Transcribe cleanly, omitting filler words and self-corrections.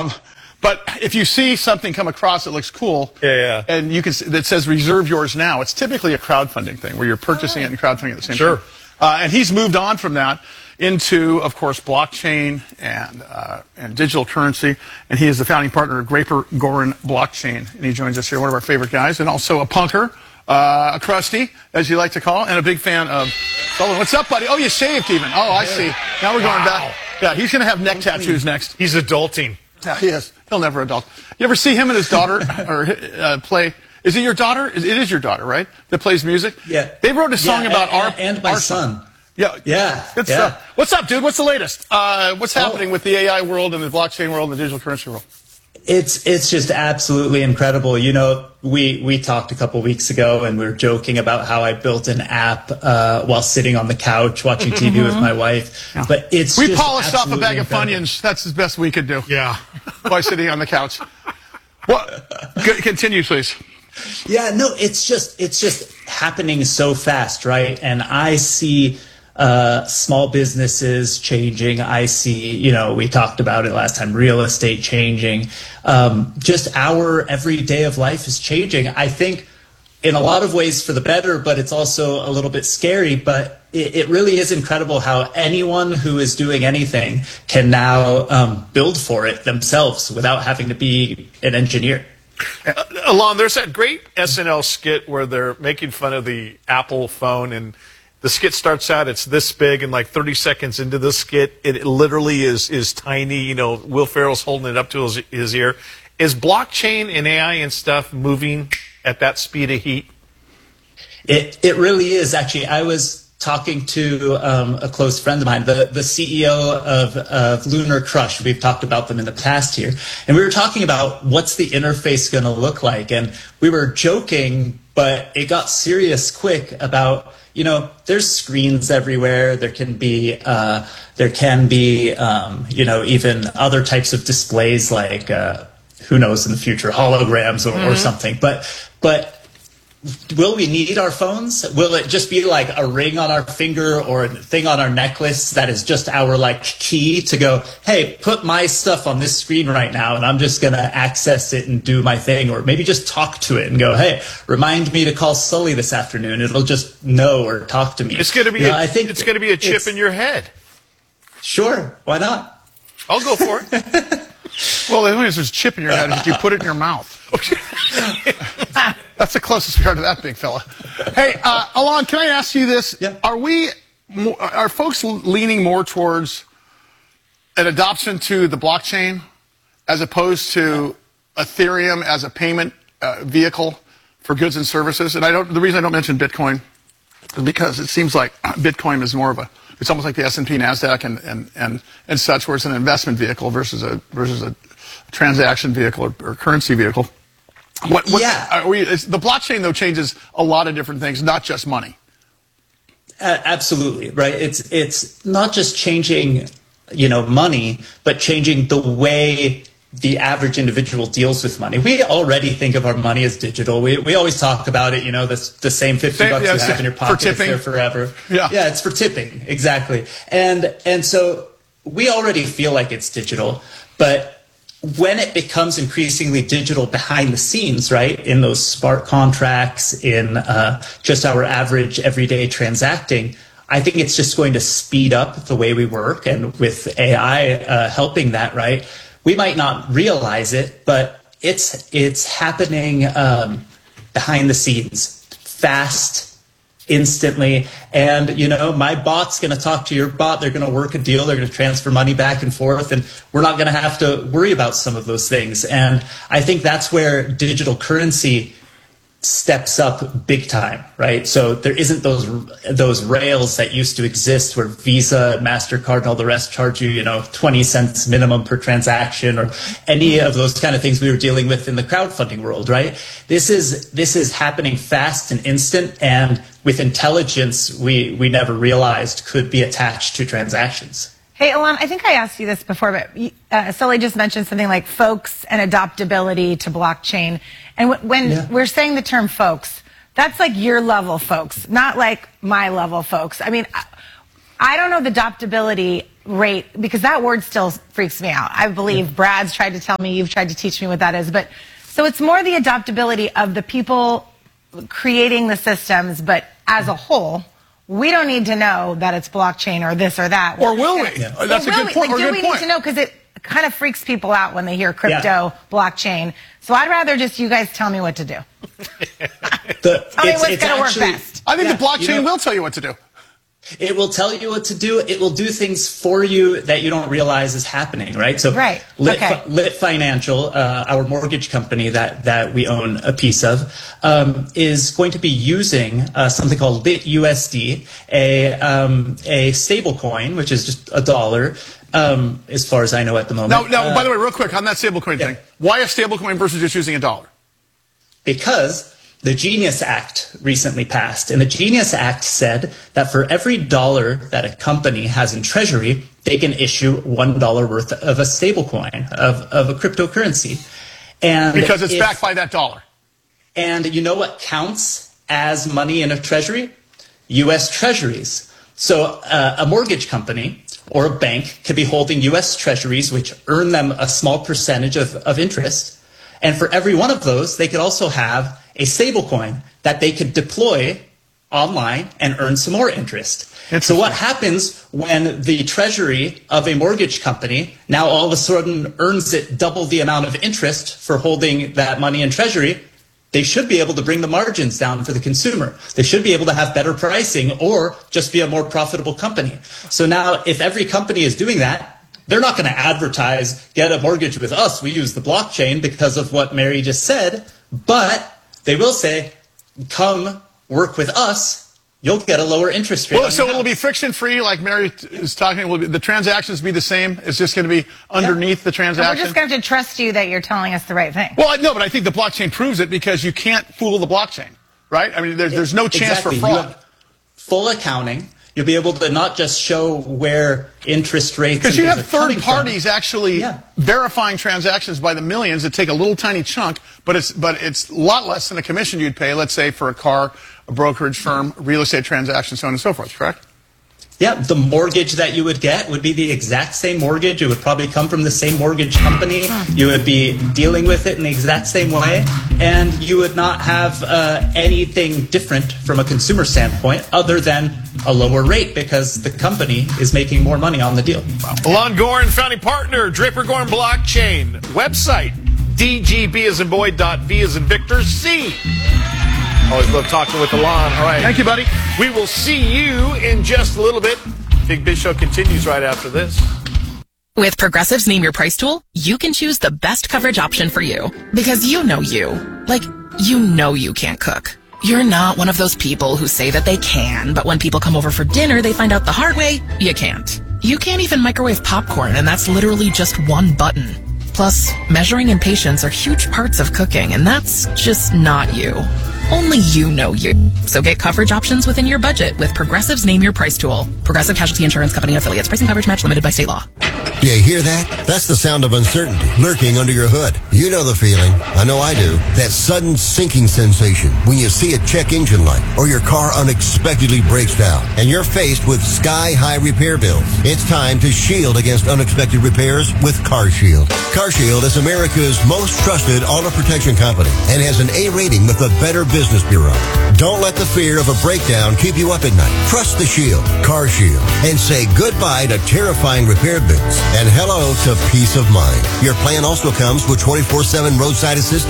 But if you see something come across that looks cool, and you can that says reserve yours now, it's typically a crowdfunding thing where you're purchasing it and crowdfunding at the same time. And he's moved on from that into, of course, blockchain and digital currency. And he is the founding partner of Graper Gorin Blockchain. And he joins us here, one of our favorite guys, and also a punker, a crusty, as you like to call, and a big fan of Sullivan. What's up, buddy? Oh, you shaved even. Oh, I see. Now we're going back. Yeah, he's going to have neck tattoos next. He's adulting. Yeah, he is. He'll never adult. You ever see him and his daughter or play? Is it your daughter? It is your daughter, right? That plays music? Yeah. They wrote a song about and my son. Yeah. Good stuff. What's up, dude? What's the latest? What's happening with the AI world and the blockchain world and the digital currency world? It's just absolutely incredible. You know, we talked a couple weeks ago and we were joking about how I built an app while sitting on the couch watching TV with my wife. Yeah. But we polished off a bag of Funyuns. That's the best we could do. Yeah. While sitting on the couch. Continue, please. Yeah, no, it's just happening so fast, right? And I see small businesses changing. I see, you know, we talked about it last time, real estate changing. Just our every day of life is changing. I think in a lot of ways for the better, but it's also a little bit scary. But it really is incredible how anyone who is doing anything can now build for it themselves without having to be an engineer. Alon, there's that great SNL skit where they're making fun of the Apple phone, and the skit starts out, it's this big, and like 30 seconds into the skit, it literally is tiny. You know, Will Ferrell's holding it up to his ear. Is blockchain and AI and stuff moving at that speed of heat? It really is, actually. I was talking to a close friend of mine, the CEO of Lunar Crush. We've talked about them in the past here. And we were talking about what's the interface going to look like. And we were joking, but it got serious quick about, you know, there's screens everywhere. There can be, you know, even other types of displays like, who knows in the future, holograms or something. But will we need our phones? Will it just be like a ring on our finger or a thing on our necklace that is just our like key to go, hey, put my stuff on this screen right now and I'm just going to access it and do my thing? Or maybe just talk to it and go, hey, remind me to call Sully this afternoon. It'll just know or talk to me. It's going to be, it's going to be a chip in your head. Sure. Why not? I'll go for it. Well, the only reason there's a chip in your head is if you put it in your mouth. That's the closest we are to that big fella. Hey, Alon, can I ask you this? Yeah. Are folks leaning more towards an adoption to the blockchain as opposed to Ethereum as a payment vehicle for goods and services? And the reason I don't mention Bitcoin is because it seems like Bitcoin is more of it's almost like the S&P, NASDAQ, and such, where it's an investment vehicle versus a transaction vehicle or currency vehicle. The blockchain, though, changes a lot of different things, not just money. Absolutely, right. It's not just changing, you know, money, but changing the way the average individual deals with money. We already think of our money as digital. We always talk about it, you know, the same $50 you have in your pocket is there forever. Yeah, it's for tipping, exactly. And so we already feel like it's digital, but when it becomes increasingly digital behind the scenes, right, in those smart contracts, in just our average everyday transacting, I think it's just going to speed up the way we work. And with AI helping that, right, we might not realize it, but it's happening behind the scenes, fast, instantly. And, you know, my bot's going to talk to your bot. They're going to work a deal. They're going to transfer money back and forth. And we're not going to have to worry about some of those things. And I think that's where digital currency steps up big time, right? So there isn't those rails that used to exist where Visa, MasterCard, and all the rest charge you, you know, 20 cents minimum per transaction, or any of those kind of things we were dealing with in the crowdfunding world, right? This is happening fast and instant, and with intelligence we never realized could be attached to transactions. Hey, Alon, I think I asked you this before, but Sully just mentioned something like folks and adaptability to blockchain. And when we're saying the term folks, that's like your level folks, not like my level folks. I mean, I don't know the adoptability rate, because that word still freaks me out. I believe Brad's tried to tell me, you've tried to teach me what that is. But so it's more the adoptability of the people creating the systems, but as a whole, we don't need to know that it's blockchain or this or that. Or will we? Yeah. That's a good point. Do we need to know? Because it kind of freaks people out when they hear crypto, blockchain. So I'd rather just you guys tell me what to do. Tell me what's going to work best. I think the blockchain will tell you what to do. It will tell you what to do. It will do things for you that you don't realize is happening, right? So Lit Financial, our mortgage company that we own a piece of, is going to be using something called Lit USD, a stable coin, which is just $1, as far as I know at the moment. Now, by the way, real quick, on that stablecoin thing, why a stablecoin versus just using $1? Because the Genius Act recently passed, and the Genius Act said that for every $1 that a company has in treasury, they can issue $1 worth of a stablecoin, of a cryptocurrency. And because it's backed by that dollar. And you know what counts as money in a treasury? U.S. treasuries. So a mortgage company or a bank could be holding U.S. treasuries, which earn them a small percentage of interest. And for every one of those, they could also have a stablecoin that they could deploy online and earn some more interest. So what happens when the treasury of a mortgage company now all of a sudden earns it double the amount of interest for holding that money in treasury? They should be able to bring the margins down for the consumer. They should be able to have better pricing or just be a more profitable company. So now if every company is doing that, they're not going to advertise, get a mortgage with us, we use the blockchain because of what Mary just said, but they will say, come work with us, you'll get a lower interest rate. Well, so it'll be friction-free, like Mary is talking. Will the transactions be the same? It's just going to be underneath the transaction? And we're just going to have to trust you that you're telling us the right thing. Well, no, but I think the blockchain proves it because you can't fool the blockchain, right? I mean, there's no chance for fraud. You have full accounting. You'll be able to not just show where interest rates... Because you have third parties actually verifying transactions by the millions that take a little tiny chunk, but it's a lot less than a commission you'd pay, let's say, for a car, a brokerage firm, real estate transaction, so on and so forth, correct? Yeah, the mortgage that you would get would be the exact same mortgage. It would probably come from the same mortgage company. You would be dealing with it in the exact same way. And you would not have anything different from a consumer standpoint other than a lower rate because the company is making more money on the deal. Alon Goren, founding partner, Draper Goren Blockchain. Website, DGB as in boy, .V as in Victor, C. Always love talking with Alon. All right. Thank you, buddy. We will see you in just a little bit. Big Biz Show continues right after this. With Progressive's Name Your Price tool, you can choose the best coverage option for you. Because you know you. Like, you know you can't cook. You're not one of those people who say that they can, but when people come over for dinner, they find out the hard way, you can't. You can't even microwave popcorn, and that's literally just one button. Plus, measuring and patience are huge parts of cooking, and that's just not you. Only you know you. So get coverage options within your budget with Progressive's Name Your Price tool. Progressive Casualty Insurance Company and Affiliates. Pricing coverage match limited by state law. Do you hear that? That's the sound of uncertainty lurking under your hood. You know the feeling. I know I do. That sudden sinking sensation when you see a check engine light or your car unexpectedly breaks down and you're faced with sky-high repair bills. It's time to shield against unexpected repairs with CarShield. CarShield is America's most trusted auto protection company and has an A rating with the Better Business Bureau. Don't let the fear of a breakdown keep you up at night. Trust the Shield, CarShield, and say goodbye to terrifying repair bills and hello to peace of mind. Your plan also comes with 24/7 roadside assistance.